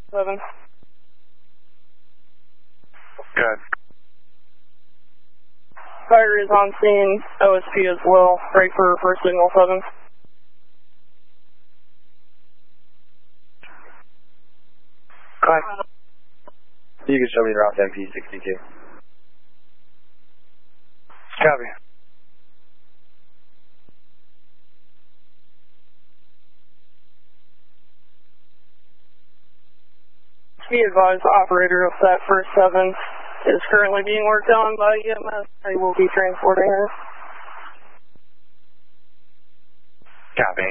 7. Good. Fire is on scene, OSP as well, right for first signal 7. Go ahead. You can show me the route to MP62. Copy. Be advised, the operator of that first 7 is currently being worked on by EMS. They will be transporting her. Copy.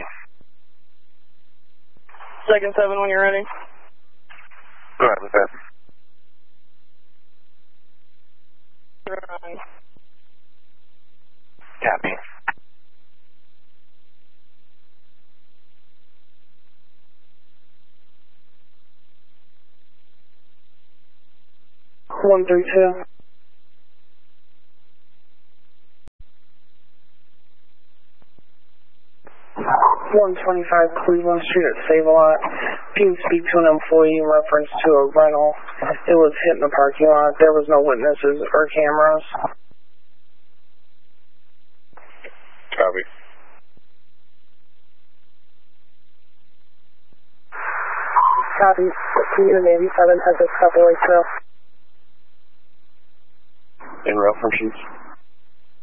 Second 7 when you're ready. Go ahead with that. Copy. One 3-2. Cleveland Street at Save-A-Lot. If you can speak to an employee in reference to a rental, it was hit in the parking lot. There was no witnesses or cameras. Copy. Copy. Navy 7 has a couple of In route from Chiefs.